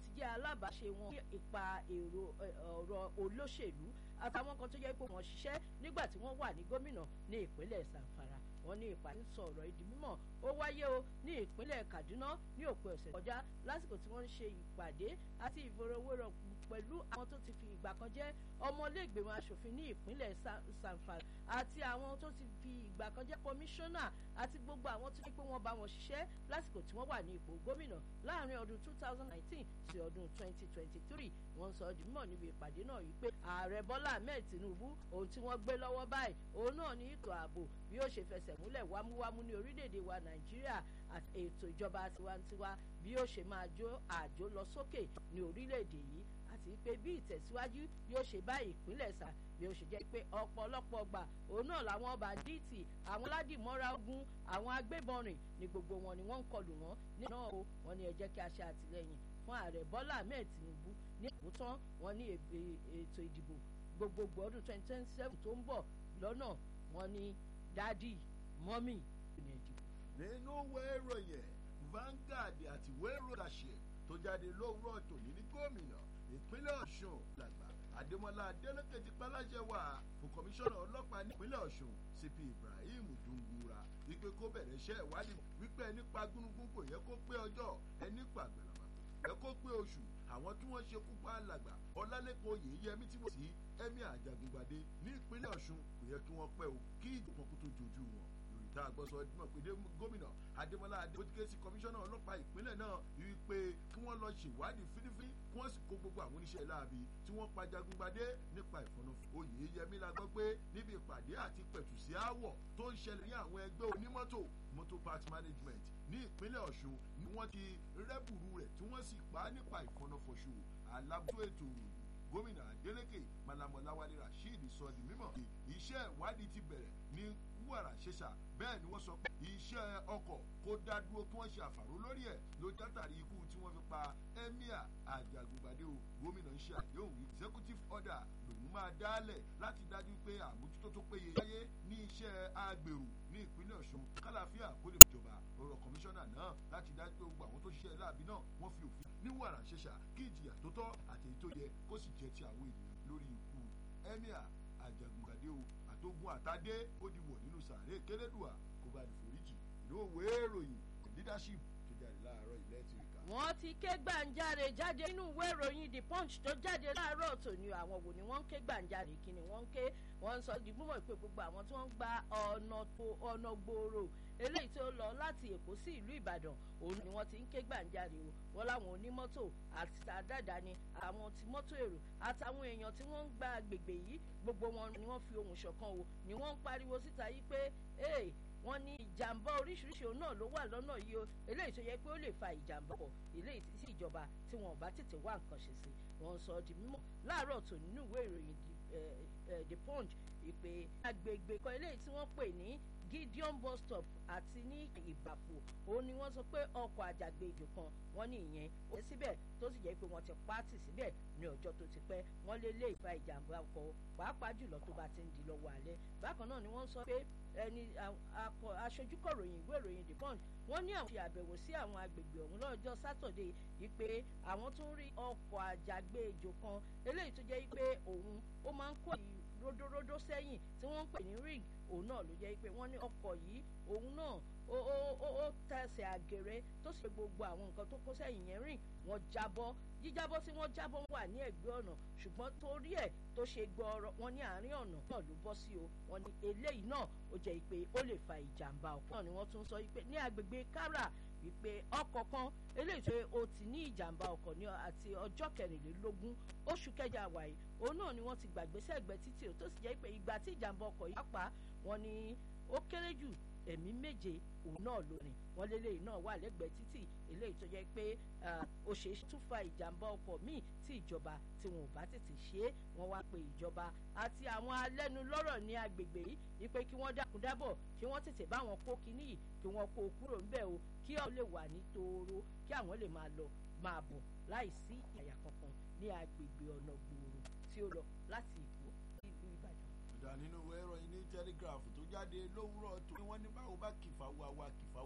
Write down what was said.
ti jẹ́ alábàáṣe wọn ipa èrò ọ̀rọ̀ olóṣèlú àtàwọn kan tó jẹ́ pé wọ́n ṣiṣẹ́ nígbà tí wọ́n wà ní gómìnà ní ìpínlẹ̀ Zamfara. Wọ́n ní ìpàdé sọ̀rọ̀ ìdí mímọ̀ ó wáyé o ní ìpínlẹ̀ Kaduna ní òpin ọ̀sẹ̀ kọjá lásìkò tí wọ́n ń ṣe ìpàdé àti ìfọ̀rọ̀wérọ̀ pẹ̀lú àwọn tó ti fi ìgbà kan jẹ́ ọmọlẹ́gbẹ̀mọ aṣòfin ní ìpínlẹ̀ Zamfara àti àwọn tó ti fi ìgbà kan jẹ́ kọmíṣánná àti gbogbo àwọn tó ní pé wọ́n bá wọn ṣiṣẹ́ lásìkò tí wọ́n wà ní ipò gómìnà láàrin ọdún 2019 sí ọdún 2023. Wọ́n sọ di mímọ̀ níbi ìpàdé náà yìí pé ààrẹ Bọ́lá Ahmed Tinubu ohun tí wọ́n gbé lọ́wọ́ báyìí òun náà ní ètò ààbò bí ó ṣe fẹsẹ̀ múlẹ̀ wámúwámú ní orílẹ̀-èdè wa Nàìjíríà àti ètò ìjọba tiwantiwa bí ó ṣe máa jó àjò lọ sókè ní orílẹ̀-èdè yìí àti pé bí ìtẹ̀síwájú yóò ṣe bá ìpínlẹ̀ sà bí ó ṣe jẹ́ pé ọ̀pọ̀lọpọ̀ gbà òun náà làwọn bàndíìtì àwọn aládìmọ́ra ogun àwọn agbébọn rìn ní gbogbo wọn ni wọ́n ń kọlù wọn nínú náà wọ́n ní ẹ jẹ́ kí a ṣe àtìlẹ́yìn fún ààrẹ Bọ́lá Ahmed Tinubu ní àkótán wọ́n ní ètò ìdìbò gbogbogbò ọdún 2027 tó ń bọ̀ lọ́nà wọ́n ní dádì mọ́mì ní ìdìbò. nínú ìwé ìròyìn Vanguard àti ìwé ìròyìn tó jáde lówùúrọ̀ tòní ní gómìnà ìpínlẹ̀ Ọ̀ṣun làgbà Adémọ́lá Adélékè ti paláṣẹ wà fún kọmíṣánná ọlọ́pàá nípínlẹ̀ Ọ̀ṣun CP Ibrahim Dungura wípé kó bẹ̀rẹ̀ iṣẹ́ ìwádìí wípé ẹni pa gúnugún kò yẹ kó pé ọjọ́ ẹni pa àgbẹ̀lọ́mà yẹ kó pé oṣù àwọn tí wọ́n ṣekú pa alàgbà Ọlálékan Oyèyẹmí tí wọ́n sí Emir Ajagungbadé ní ìpínlẹ̀ Ọ̀ṣun kò yẹ kí wọ́n pẹ́ o kí ìjọba kó tó jojú wọn tá a gbọ́ sọ ẹdínmọ̀ pé gómìnà Adémọ́lá Adélékè sí kọmíṣánná ọlọ́pàá ìpínlẹ̀ náà wípé kí wọ́n lọ ṣèwádìí fínífíní kí wọ́n sì kó gbogbo àwọn oníṣẹ́ láabi tí wọ́n pa Jagungbadé nípa ìfọ̀nàfọ̀. Oyèyẹmí la gbọ́ pé níbi ìpàdé àti pẹ̀tù sí aáwọ̀ tó ń ṣẹlẹ̀ ní àwọn ẹgbẹ́ onímọ́tò motor park management ní ìpínlẹ̀ Ọ̀ṣun ni wọ́n ti rẹ́bùrú rẹ̀ tí wọ́n sì pa á nípa ìfọ̀nàfọ̀ṣù alábùtó ètò ìròyìn gómìnà Adélékè Malamọláwálé Rasheed sọ di mímọ̀ pé iṣẹ́ ìwádìí ti bẹ̀rẹ̀ ní wàrà ṣẹṣà bẹ́ẹ̀ ni wọ́n sọ pé iṣẹ́ ọkọ̀ kó dá dúró kí wọ́n ṣe àfàró lórí ẹ̀ ló látàrí ikú tí wọ́n fi pa Emir Ajagungbadé o gómìnà ń ṣe àdéhùn executive order lòun máa dálẹ̀ láti dájú pé àmójútó tó péye wáyé ní iṣẹ́ agbèrò ní ìpínlẹ̀ Ọ̀ṣun kálàáfíà kó lè jọba ọ̀rọ̀ kọmíṣánná náà láti dájú pé gbogbo àwọn tó ṣiṣẹ́ láàbí náà wọ́n fi òfin ní wàrà ṣẹṣà kí ìjìyà tó tọ́ àti èyí tó yẹ kó sì jẹ́ ti àwọn ènìyàn lórí ikú Emir Ajagungbadé o àtógun àtàdé ó di wọ̀ nínú sàárè kérédùà kó bá di foríjì ìlú òwe ìròyìn leadership tó jáde láàárọ̀ ilẹ̀ ti rí ká. wọ́n ti ké gbàǹjarè jáde nínú ìwé ìròyìn The Punch tó jáde láàárọ̀ tòní àwọn wò ni wọ́n ń ké gbàǹjarè kí ni wọ́n ń ké wọ́n ń sọ di mímọ̀ pé gbogbo àwọn tí wọ́n ń gba ọ̀nà gbòòrò eléyìí tó lọ láti Èkó sí ìlú Ìbàdàn òun ni wọ́n ti ń ké gbàǹjarè o wọ́n láwọn onímọ́tò àti àdáàdáni àwọn tí mọ́tò èrò àtàwọn èèyàn tí wọ́n ń gba agbègbè yìí gbogbo wọn ni wọ́n fi ohùn ṣọ̀kan o ni wọ́n ń pariwo síta yìí pé wọ́n ní ìjàmbá oríṣiríṣi òun náà ló wà lọ́nà yìí o eléyìí tó yẹ pé ó lè fa ìjàmbá pọ̀ eléyìí tí ìjọba tí wọn ò bá tètè wá nǹkan ṣe sí wọ́n sọ di mímọ̀ láàárọ̀ tó nínú ìwé ìròyìn The Punch ìpè agbègbè kan eléyìí tí wọ́n pè ní Gideon bus stop àti ní Ìbàfò òun ni wọ́n sọ pé ọkọ̀ àjàgbéjò kan wọ́n ní ìyẹn ó síbẹ̀ tó sì jẹ́ pé wọ́n ti pààtì síbẹ̀ ní ọjọ́ tó ti pẹ́ wọ́n lé ìfà ìjàmbá ọkọ̀ pàápàá jùlọ tó bá ti ń di lọ́wọ́ alẹ́ bákan náà ni wọ́n sọ pé ẹni aṣojúkọ̀ròyìn ìwé ìròyìn The Punch wọ́n ní àwọn fi àbẹ̀wò sí àwọn agbègbè ọ̀hún lọ́jọ́ Sátọ̀dé wípé àwọn tún rí ọkọ̀ àjàgbéjò kan eléyìí tó jẹ́ pé òun ó máa ń kó ródóródó sẹ́yìn tí wọ́n ń pè ní rig òun náà ló jẹ́ pé wọ́n ní ọkọ̀ yìí òun náà ó tẹ̀sẹ̀ àgèrè tó sì gbogbo àwọn nǹkan tó kó sẹ́yìn yẹn rìn wọ́n jábọ́ jíjábọ́ tí wọ́n jábọ́ wà ní ẹ̀gbẹ́ ọ̀nà ṣùgbọ́n torí ẹ̀ tó ṣe gbọ́ọ̀rọ̀ wọn ní àárín ọ̀nà náà ló bọ́ sí o wọn ní eléyìí náà ó jẹ́ pé ó lè fa ìjàmbá ọkọ̀ náà ni wọ́n tún sọ pé ní agbègbè Kára wípé ọkọ̀ kan eléyìí tó ó ti ní ìjàmbá ọkọ̀ ní àti ọjọ́ 24 oṣù kẹjọ àwàyí òun náà ni wọ́n ti gbàgbé sẹ́gbẹ́ títì tó sì jẹ́ pé ìgbà tí ìjàmbá ọkọ̀ yìí pa wọ́n ní ó kéré jù ẹ̀mí 7 òun náà lónìí wọ́n lélẹ́yìí náà wà lẹ́gbẹ̀ẹ́ títì eléyìí tó jẹ́ pé ó ṣe é tún fa ìjàmbá ọkọ̀ míì tí ìjọba tí wọn ò bá tètè ṣe é wọ́n wá pe ìjọba àti àwọn alẹ́nulọ́rọ̀ ní agbègbè yìí wípé kí wọ́n dákun dábọ̀ kí wọ́n tètè bá wọn kó kinní yìí kí wọ́n kó kúrò ńbẹ̀ o kí ó lè wà ní tòòrò kí àwọn lè máa lọ máa bọ̀ láìsí ìyà kankan ní agbègbè ọ̀nà gbòòrò tí ó lọ láti Èkó sí ìlú Ìbàdàn. ìdá nínú ìwé ìròyìn ní Telegraph tó jáde lówùúrọ̀ tó ní wọ́n ní báwo bá kìfà wá kìfà